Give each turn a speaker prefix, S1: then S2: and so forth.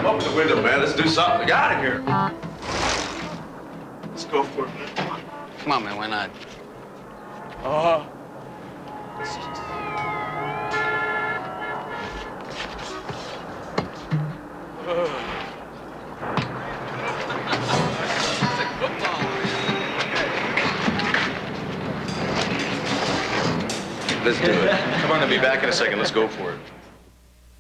S1: Open the window, man. Let's do something. Get out of here. Let's go for it, man. Come on.
S2: Come on, man. Why not?
S1: Let's do it. Come on, I'll be back in a second. Let's go for it.